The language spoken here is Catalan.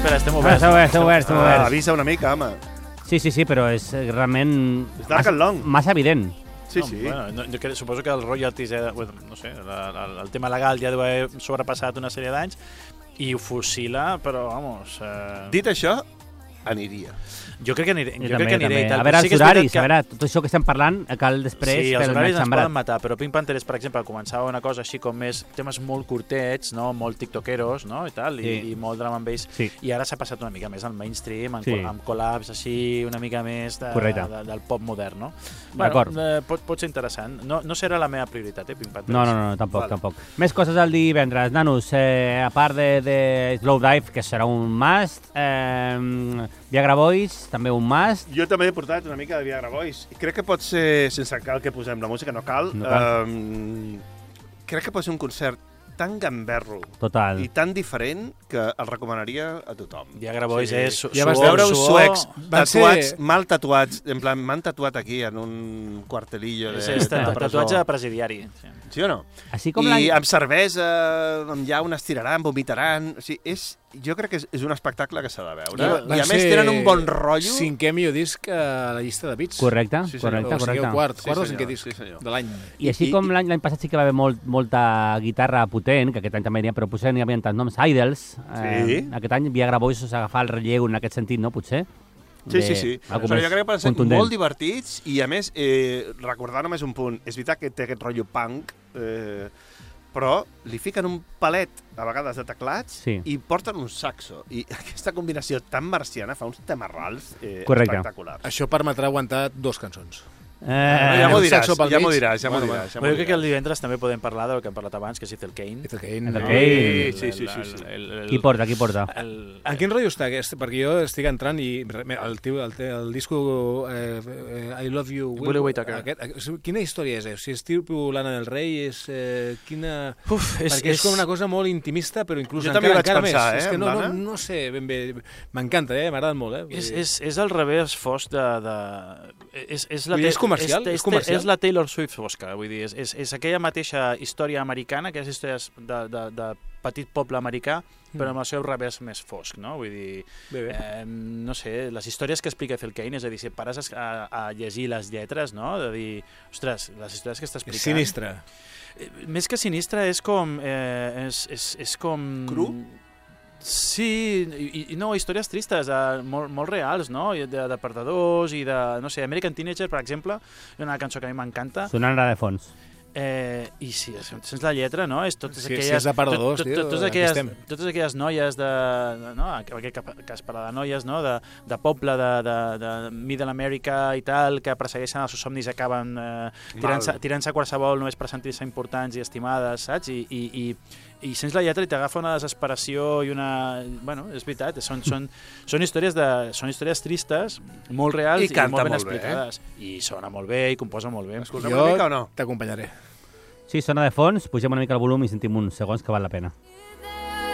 Espera, estem oberts. Estem oberts. Avisa una mica, home. Sí, però és realment... És dark and long. Massa evident. Sí. Bueno, jo suposo que el royalties, no sé, el tema legal ja deu haver sobrepassat una sèrie d'anys i ho fusila, però, vamos... Dit això, aniria. Jo crec que aniré i tal. A veure, els horaris, tot això que estem parlant, cal després... Sí, els horaris ens poden matar, però Pink Panther és, per exemple, començava una cosa així com més... temes molt curtets, no? Molt tiktokeros, no? I tal, i molt drum and bass. Sí. I ara s'ha passat una mica més al mainstream, amb collabs així, una mica més del pop modern, no? Bueno, pot ser interessant. No serà la meva prioritat, Pink Panther. No, tampoc. Més coses el divendres, nanos. A part de Slow Dive, que serà un must, Viagra Boys, també un must. Jo també he portat una mica de Viagra Boys. Crec que pot ser, sense cal que posem la música, no cal. Crec que pot ser un concert tan gamberro i tan diferent que el recomanaria a tothom. Viagra Boys és ja vas veure uns suecs tatuats, mal tatuats, en plan, m'han tatuat aquí en un quartelillo de tatuatge de presidiari. Sí o no? Així com I amb cervesa, amb llauna estiraran, vomitaran... O sigui, jo crec que és un espectacle que s'ha de veure. I a més tenen un bon rotllo. 5è millor disc a la llista de Beats. Correcte. O sigui, el quart o 5è disc de l'any. I així com l'any passat sí que va haver molta guitarra potent, que aquest any també n'hi ha, però potser n'hi havia tants noms, Idols. Aquest any Viagra Boys s'agafà el relleu en aquest sentit, no? Potser. Sí. Però jo crec que poden ser molt divertits i, a més, recordar només un punt. És veritat que té aquest rotllo punk, però li fiquen un palet, a vegades, de teclats i porten un saxo. I aquesta combinació tan marciana fa uns temarrals espectaculars. Això permetrà aguantar 2 cançons. Ja m'ho diràs. Jo crec que el divendres també podem parlar del que hem parlat abans, que és Ethel Cain. Sí. Qui porta? En quin rotllo està aquest? Perquè jo estic entrant i el disco I Love You Willie Whitaker. Quina història és? O sigui, és tipus Lana del Rei? Perquè és com una cosa molt intimista, però inclús encara més. És que no sé ben bé. M'encanta, m'agrada molt. És el revés fosc de... És comercial? És la Taylor Swift fosca, vull dir, és aquella mateixa història americana, aquelles històries de petit poble americà, però amb el seu revés més fosc, no? Vull dir, no sé, les històries que explica Ethel Cain, és a dir, si pares a llegir les lletres, no? De dir, ostres, les històries que està explicant... És sinistre. Més que sinistre, és com... És com... Cru? Sí, i no, històries tristes, molt reals, no? De perdedors i de, no sé, American Teenager, per exemple, una cançó que a mi m'encanta. Sonant ara de fons. I sí, sents la lletra, no? És totes aquelles, si és de perdedors, totes aquelles noies no? Aquest cas parla de noies, no? De poble, de Middle America i tal, que persegueixen els seus somnis i acaben tirant-se a qualsevol només per sentir-se importants i estimades, saps? I sents la lletra i t'agafa una desesperació i una... Bueno, és veritat, són històries tristes, molt reals i molt ben explicades. I sona molt bé i composa molt bé. Escoltem una mica o no? T'acompanyaré. Sí, sona de fons, pugem una mica el volum i sentim uns segons que val la pena.